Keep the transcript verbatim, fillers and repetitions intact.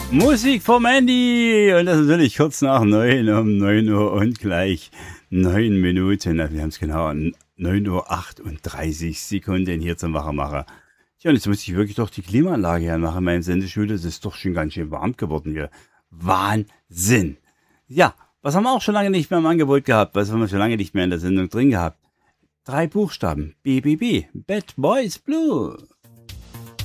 Musik vom Andy und das natürlich kurz nach neun, um neun Uhr und gleich neun Minuten. Wir haben es genau neun Uhr achtunddreißig Sekunden hier zum Wachermacher. Ja, und jetzt muss ich wirklich doch die Klimaanlage anmachen in meinem Sendestudio. Das ist doch schon ganz schön warm geworden hier. Wahnsinn! Ja, was haben wir auch schon lange nicht mehr im Angebot gehabt? Was haben wir schon lange nicht mehr in der Sendung drin gehabt? Drei Buchstaben. B B B. Bad Boys Blue.